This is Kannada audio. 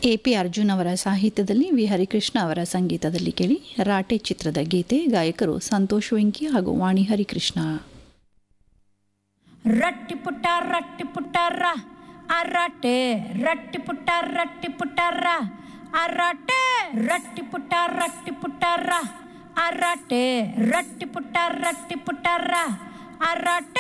ಎ.ಪಿ. ಅರ್ಜುನ್ ಅವರ ಸಾಹಿತ್ಯದಲ್ಲಿ ವಿ ಹರಿಕೃಷ್ಣ ಅವರ ಸಂಗೀತದಲ್ಲಿ ಕೇಳಿ ರಾಟೆ ಚಿತ್ರದ ಗೀತೆ. ಗಾಯಕರು ಸಂತೋಷ್ ವೆಂಕಿ ಹಾಗೂ ವಾಣಿ ಹರಿಕೃಷ್ಣ. ರಟ್ಟಿ ಪುಟ್ಟಾರ ಅರಾಟೆ ರಟ್ಟಿ ಪುಟ್ಟಾರ ಅರಾಟೆ ರಟ್ಟಿ ಪುಟ್ಟಾರ ಅರಾಟೆ ರಟ್ಟಿ ಪುಟ್ಟಾರ ಅರಾಟೆ